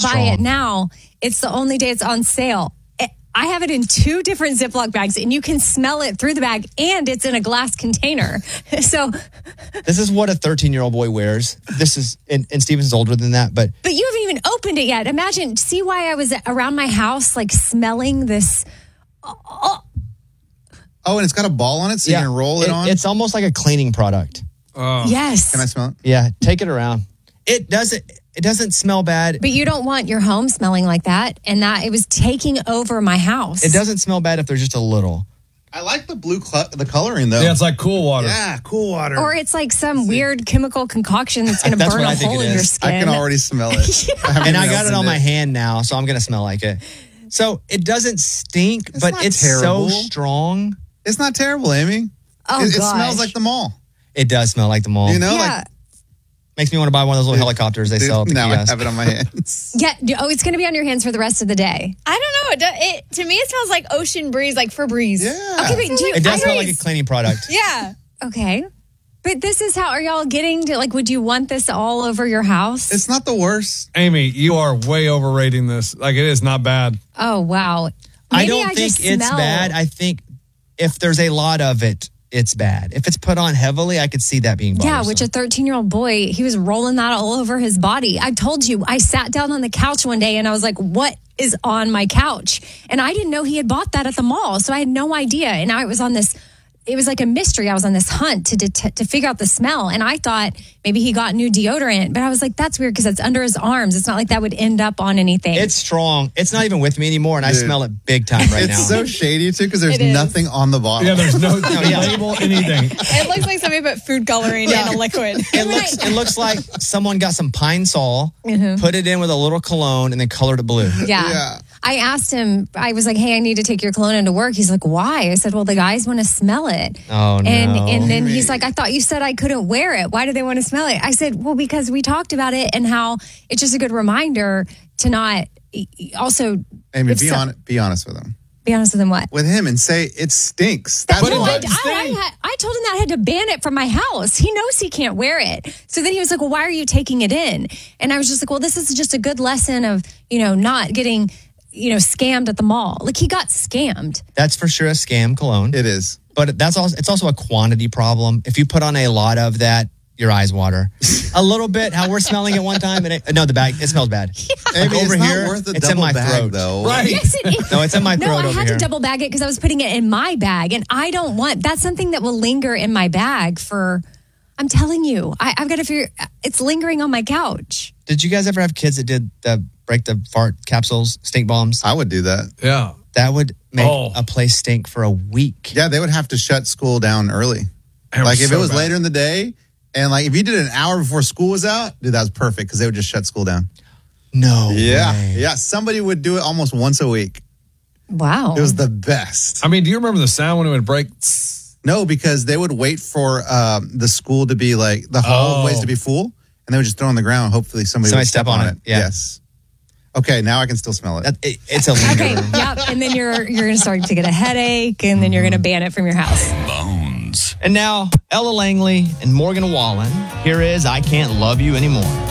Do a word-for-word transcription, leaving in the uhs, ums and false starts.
buy strong. it now, it's the only day it's on sale. It, I have it in two different Ziploc bags, and you can smell it through the bag, and it's in a glass container. So, this is what a thirteen-year-old boy wears. This is, and, and Steven's older than that, but but you haven't even opened it yet. Imagine, see why I was around my house, like smelling this. Oh, Oh, and it's got a ball on it, so yeah, you can roll it, it on? It's almost like a cleaning product. Oh. yes. Can I smell it? Yeah, take it around. It doesn't. It doesn't smell bad. But you don't want your home smelling like that, and that it was taking over my house. It doesn't smell bad if there's just a little. I like the blue, cl- the coloring, though. Yeah, it's like cool water. Yeah, cool water. Or it's like some weird chemical concoction that's going to That's burn what a I think hole it in your is. skin. I can already smell it. I And I got it on my hand now, so I'm going to smell like it. So it doesn't stink, It's but not it's terrible. so strong. It's not terrible, Amy. Oh, it, it gosh. smells like the mall. It does smell like the mall. You know, Yeah. like Makes me want to buy one of those little helicopters they dude, sell at the now I kiosk. have it on my hands. Yeah. Oh, it's going to be on your hands for the rest of the day. I don't know. It, do- it to me, it smells like ocean breeze, like Febreze. Yeah. Okay, but do you? It does I smell don't- like a cleaning product. Yeah. Okay. But this is how, are y'all getting to, like, would you want this all over your house? It's not the worst. Amy, you are way overrating this. Like, it is not bad. Oh, wow. I Maybe don't think just it's smell- bad. I think if there's a lot of it, it's bad. If it's put on heavily, I could see that being bothersome. Yeah, which a thirteen-year-old boy, he was rolling that all over his body. I told you, I sat down on the couch one day and I was like, what is on my couch? And I didn't know he had bought that at the mall. So I had no idea. And I was on this, it was like a mystery. I was on this hunt to det- to figure out the smell. And I thought maybe he got new deodorant. But I was like, that's weird because it's under his arms. It's not like that would end up on anything. It's strong. It's not even with me anymore, and I Dude. smell it big time right It's now. so shady, too, because there's It is. nothing on the bottle. Yeah, there's no yeah. label, anything. It looks like somebody put food coloring in a liquid. It looks it looks like someone got some Pine Sol, Mm-hmm. put it in with a little cologne, and then colored it blue. Yeah. Yeah. I asked him, I was like, hey, I need to take your cologne into work. He's like, why? I said, well, the guys want to smell it. Oh, no. And and then he's like, I thought you said I couldn't wear it. Why do they want to smell it? I said, well, because we talked about it and how it's just a good reminder to not also Amy, if be, so- on, be honest with him. be honest with him. What? With him and say, it stinks. That's But it No, why. I, doesn't I, I, stink. had, I told him that I had to ban it from my house. He knows he can't wear it. So then he was like, well, why are you taking it in? And I was just like, well, this is just a good lesson of, you know, not getting, you know, scammed at the mall. Like he got scammed. That's for sure a scam cologne. It is. But that's also it's also a quantity problem. If you put on a lot of that, your eyes water. A little bit, how we're smelling it one time. And it, no, the bag, it smells bad. Amy, Like over it's here, not worth a it's in double my bag, throat. though. Right. Yes, it is. No, it's in my No, throat I over had here. to double bag it because I was putting it in my bag, and I don't want that's something that will linger in my bag for. I'm telling you, I, I've got to figure. It's lingering on my couch. Did you guys ever have kids that did the break the fart capsules, stink bombs? I would do that. Yeah. That would make Oh. a place stink for a week. Yeah, they would have to shut school down early. It was Like if so it was bad. later in the day, and like if you did it an hour before school was out, dude, that was perfect because they would just shut school down. No. Yeah, way. yeah. Somebody would do it almost once a week. Wow. It was the best. I mean, do you remember the sound when it would break? No, because they would wait for um, the school to be like the hallways Oh. to be full, and they would just throw it on the ground. Hopefully, somebody, Somebody would step, step on on it, it. yeah. Yes. Okay, now I can still smell it. That, it it's a Okay, linger. yep. And then you're you're gonna start to get a headache, and then you're gonna ban it from your house. Bones. And now, Ella Langley and Morgan Wallen. Here is I Can't Love You Anymore.